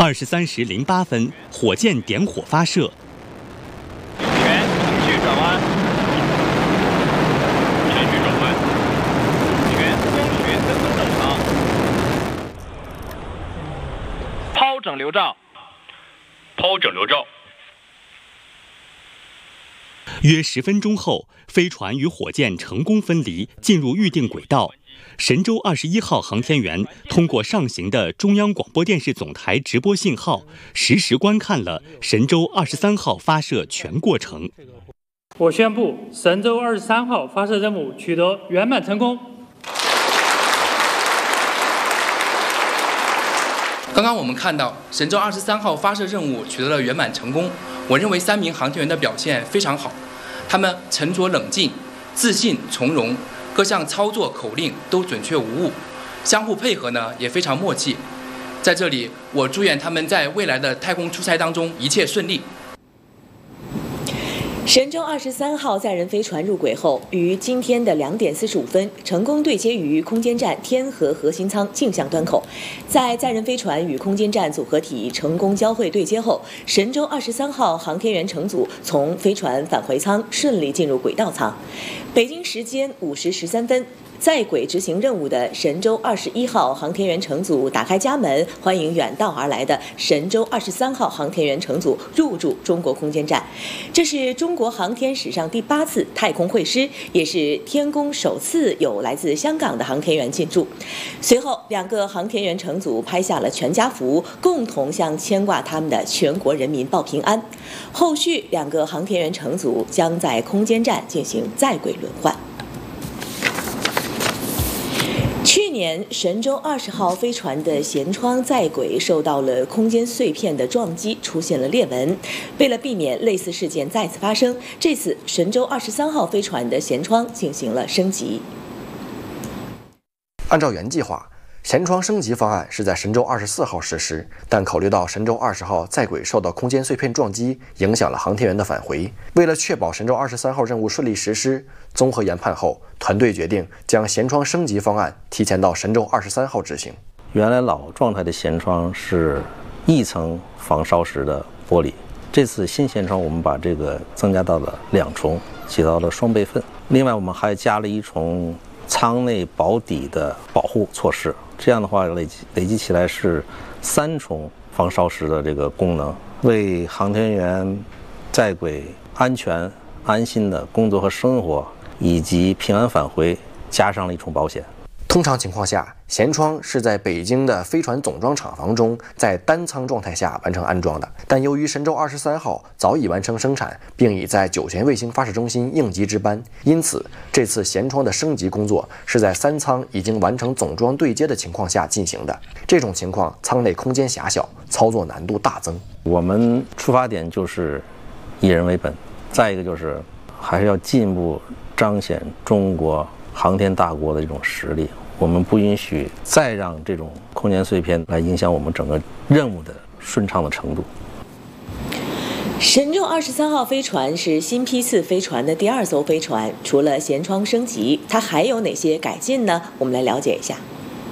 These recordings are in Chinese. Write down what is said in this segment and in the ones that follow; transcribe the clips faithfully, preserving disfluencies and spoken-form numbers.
二十三时零八分，火箭点火发射。 全程序转弯，程序转弯，全光学灯光正常。抛整流罩，抛整流罩。 约十分钟后，飞船与火箭成功分离，进入预定轨道。神舟二十一号航天员通过上行的中央广播电视总台直播信号，实时观看了神舟二十三号发射全过程。 我宣布，神舟二十三号发射任务取得圆满成功。 刚刚我们看到神舟二十三号发射任务取得了圆满成功，我认为三名航天员的表现非常好，他们沉着冷静、自信从容，各项操作口令都准确无误，相互配合呢也非常默契。在这里，我祝愿他们在未来的太空出差当中一切顺利。 神舟二十三号载人飞船入轨后，于今天的两点四十五分成功对接于空间站天河核心舱径向端口。在载人飞船与空间站组合体成功交会对接后，神舟二十三号航天员乘组从飞船返回舱顺利进入轨道舱。北京时间五时十三分。在轨执行任务的神舟二十一号航天员乘组打开家门，欢迎远道而来的神舟二十三号航天员乘组入驻中国空间站。这是中国航天史上第八次太空会师，也是天宫首次有来自香港的航天员进驻。随后，两个航天员乘组拍下了全家福，共同向牵挂他们的全国人民报平安。后续，两个航天员乘组将在空间站进行在轨轮换。去年，神舟二十号飞船的舷窗在轨受到了空间碎片的撞击，出现了裂纹。为了避免类似事件再次发生，这次神舟二十三号飞船的舷窗进行了升级。 按照原计划，舷窗升级方案是在神舟二十四号实施，但考虑到神舟二十号在轨受到空间碎片撞击，影响了航天员的返回。为了确保神舟二十三号任务顺利实施，综合研判后，团队决定将舷窗升级方案提前到神舟二十三号执行。 原来老状态的舷窗是一层防烧蚀的玻璃，这次新舷窗我们把这个增加到了两重，起到了双倍分。另外，我们还加了一重舱内保底的保护措施，这样的话累积累积起来是三重防烧蚀的这个功能，为航天员在轨安全安心的工作和生活以及平安返回加上了一重保险。 通常情况下，舷窗是在北京的飞船总装厂房中，在单舱状态下完成安装的。但由于神舟二十三号早已完成生产，并已在酒泉卫星发射中心应急值班，因此这次舷窗的升级工作是在三舱已经完成总装对接的情况下进行的。这种情况，舱内空间狭小，操作难度大增。 我们出发点就是以人为本，再一个就是还是要进一步彰显中国航天大国的这种实力。我们不允许再让这种空间碎片来影响我们整个任务的顺畅的程度。 神舟二十三号飞船是新批次飞船的第二艘飞船，除了舷窗升级，它还有哪些改进呢？我们来了解一下。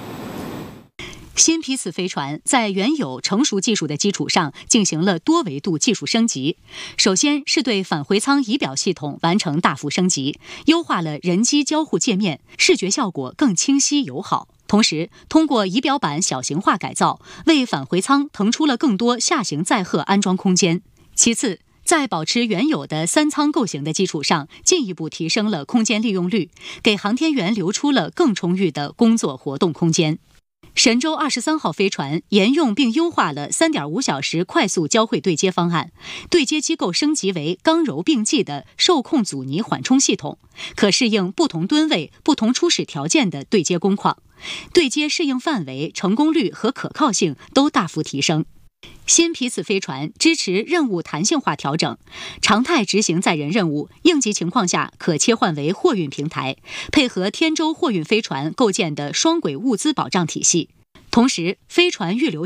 新批次飞船在原有成熟技术的基础上进行了多维度技术升级。首先是对返回舱仪表系统完成大幅升级，优化了人机交互界面，视觉效果更清晰友好。同时，通过仪表板小型化改造，为返回舱腾出了更多下行载荷安装空间。其次，在保持原有的三舱构型的基础上，进一步提升了空间利用率，给航天员留出了更充裕的工作活动空间。神舟二十三号飞船沿用并优化了 三点五小时快速交会对接方案，对接机构升级为刚柔并济的受控阻尼缓冲系统，可适应不同吨位、不同初始条件的对接工况，对接适应范围、成功率和可靠性都大幅提升。新批次飞船支持任务弹性化调整，常态执行载人任务，应急情况下可切换为货运平台，配合天舟货运飞船构建的双轨物资保障体系。同时，飞船预留